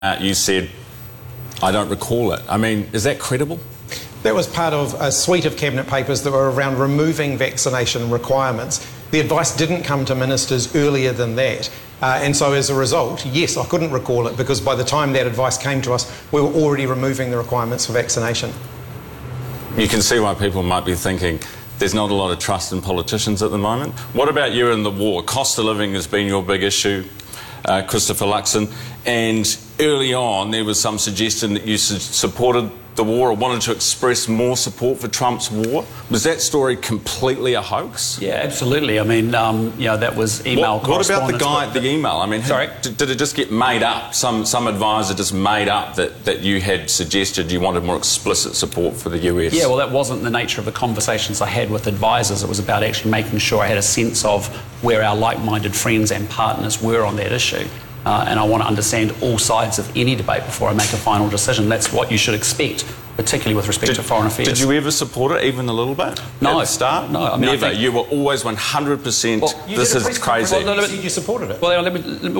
You said, I don't recall it. I mean, is that credible? That was part of a suite of cabinet papers that were around removing vaccination requirements. The advice didn't come to ministers earlier than that. And so as a result, yes, I couldn't recall it because by the time that advice came to us, we were already removing the requirements for vaccination. You can see why people might be thinking there's not a lot of trust in politicians at the moment. What about you in the war? Cost of living has been your big issue, Christopher Luxon, and early on there was some suggestion that you supported the war or wanted to express more support for Trump's war. Was that story completely a hoax? Yeah, absolutely. I mean, you know, that was email correspondence. What about the email? I mean, sorry? Did it just get made up? Some advisor just made up that you had suggested you wanted more explicit support for the US? Yeah, well, that wasn't the nature of the conversations I had with advisors. It was about actually making sure I had a sense of where our like-minded friends and partners were on that issue. And I want to understand all sides of any debate before I make a final decision. That's what you should expect, particularly with respect to foreign affairs. Did you ever support it, even a little bit? No. At the start? No. I mean, never. You were always 100%. Well, this is crazy. Well, you supported it. Well,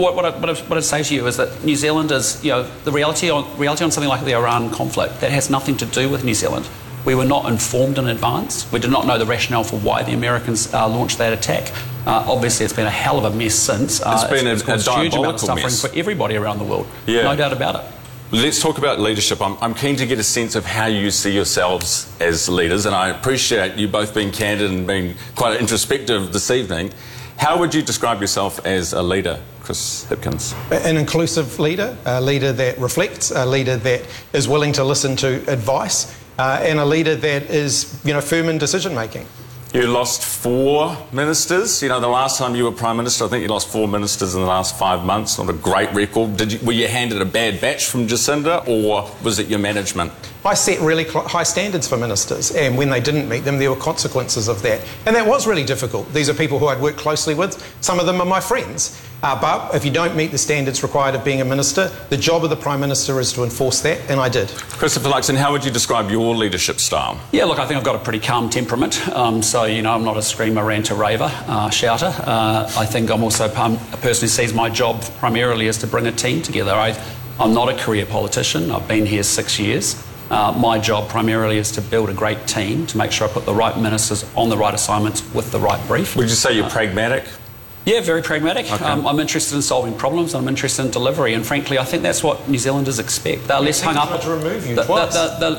what I'd say to you is that New Zealand is, you know, the reality on something like the Iran conflict, that has nothing to do with New Zealand. We were not informed in advance. We did not know the rationale for why the Americans launched that attack. Obviously, it's been a hell of a mess since. It's been a huge amount of suffering mess for everybody around the world. Yeah. No doubt about it. Let's talk about leadership. I'm keen to get a sense of how you see yourselves as leaders, and I appreciate you both being candid and being quite introspective this evening. How would you describe yourself as a leader, Chris Hipkins? An inclusive leader, a leader that reflects, a leader that is willing to listen to advice, and a leader that is, you know, firm in decision making. You lost 4 ministers. You know, the last time you were Prime Minister, I think you lost 4 ministers in the last 5 months. Not a great record. Were you handed a bad batch from Jacinda, or was it your management? I set really high standards for ministers, and when they didn't meet them, there were consequences of that. And that was really difficult. These are people who I'd worked closely with. Some of them are my friends. But if you don't meet the standards required of being a minister, the job of the Prime Minister is to enforce that, and I did. Christopher Luxon, how would you describe your leadership style? Yeah, look, I think I've got a pretty calm temperament. So, you know, I'm not a screamer, ranter, raver, shouter. I think I'm also a person who sees my job primarily as to bring a team together. I'm not a career politician. I've been here 6 years. My job primarily is to build a great team, to make sure I put the right ministers on the right assignments with the right brief. Would you say you're pragmatic? Yeah, very pragmatic. Okay. I'm interested in solving problems. I'm interested in delivery, and frankly, I think that's what New Zealanders expect. They're less hung up. To remove you twice.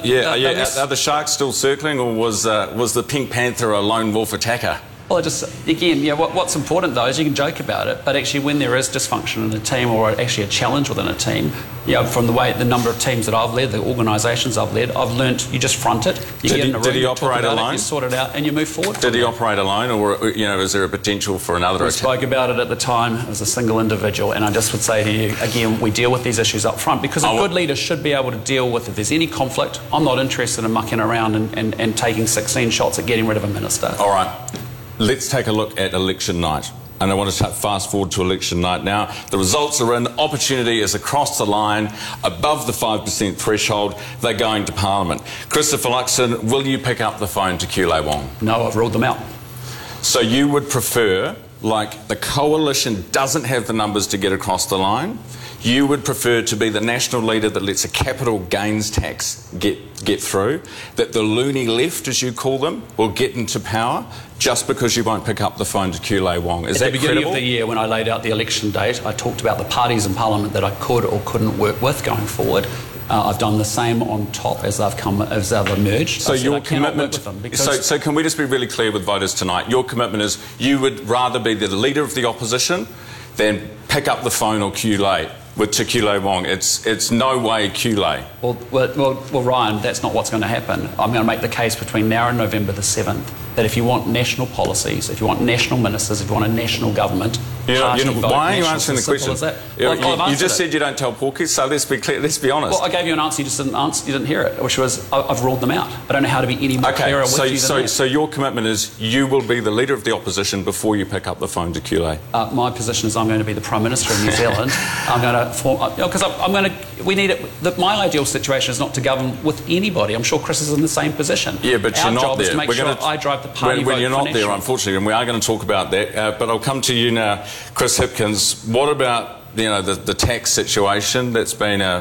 Are the sharks still circling, or was the Pink Panther a lone wolf attacker? Well, what's important though is you can joke about it, but actually when there is dysfunction in a team or actually a challenge within a team, you know, from the number of teams that I've led, the organisations I've led, I've learnt you just front it. You get in a room, did he operate alone? You sort it out and you move forward. Did he operate alone, or, you know, is there a potential for another attack? We spoke about it at the time as a single individual, and I just would say to you again, we deal with these issues up front because a good leader should be able to deal with if there's any conflict. I'm not interested in mucking around and taking 16 shots at getting rid of a minister. All right. Let's take a look at election night. And I want to fast forward to election night now. The results are in. Opportunity is across the line, above the 5% threshold. They're going to Parliament. Christopher Luxon, will you pick up the phone to Kulei Wong? No, I've ruled them out. So you would prefer, like the coalition doesn't have the numbers to get across the line, you would prefer to be the national leader that lets a capital gains tax get through, that the loony left, as you call them, will get into power just because you won't pick up the phone to Kulei Wong. Is that credible? At the beginning of the year, when I laid out the election date, I talked about the parties in Parliament that I could or couldn't work with going forward. I've done the same on top as they've emerged. So your commitment. So can we just be really clear with voters tonight? Your commitment is you would rather be the leader of the opposition than pick up the phone or to Kulei Wong. It's no way Kulei. Well, Ryan, that's not what's going to happen. I'm going to make the case between now and November the 7th that if you want national policies, if you want national ministers, if you want a national government, why are you answering the question? You just it. said you don't tell porkies, so let's be clear. Let's be honest. Well, I gave you an answer. You just didn't answer. You didn't hear it, which was I've ruled them out. I don't know how to be any more clearer with you than that. So your commitment is you will be the leader of the opposition before you pick up the phone to Kulei. My position is I'm going to be the Prime Minister of New Zealand. I'm going to form because I'm going to. We need it. My ideal situation is not to govern with anybody. I'm sure Chris is in the same position. Yeah, but you're not there. Our job is to make sure I drive the party when vote you're not for there, national. unfortunately, and we are going to talk about that. But I'll come to you now, Chris Hipkins. What about the tax situation. That's been